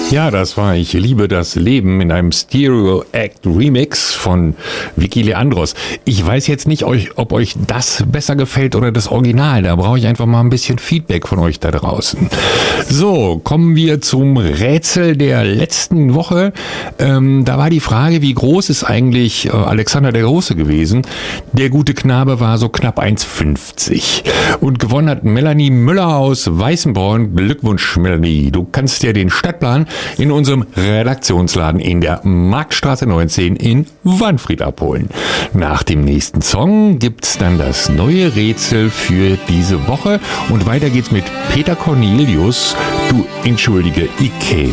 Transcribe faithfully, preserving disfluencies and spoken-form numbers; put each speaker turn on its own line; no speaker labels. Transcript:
Ja, das war Ich liebe das Leben in einem Stereo Act Remix von Vicky Leandros. Ich weiß jetzt nicht, euch, ob euch das besser gefällt oder das Original. Da brauche ich einfach mal ein bisschen Feedback von euch da draußen. So, kommen wir zum Rätsel der letzten Woche. Ähm, da war die Frage, wie groß ist eigentlich äh, Alexander der Große gewesen? Der gute Knabe war so knapp eins fünfzig. Und gewonnen hat Melanie Müller aus Weißenborn. Glückwunsch, Melanie. Du kannst ja den Stadtplan in unserem Redaktionsladen in der Marktstraße neunzehn in Wanfried abholen. Nach dem nächsten Song gibt's dann das neue Rätsel für diese Woche und weiter geht's mit Peter Cornelius. Du, entschuldige, ich käme.